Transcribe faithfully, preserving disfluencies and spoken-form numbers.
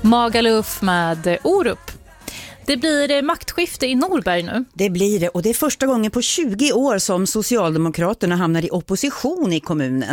Magaluf med Orup. Det blir maktskifte i Norberg nu. Det blir det, och det är första gången på tjugo år som Socialdemokraterna hamnar i opposition i kommunen.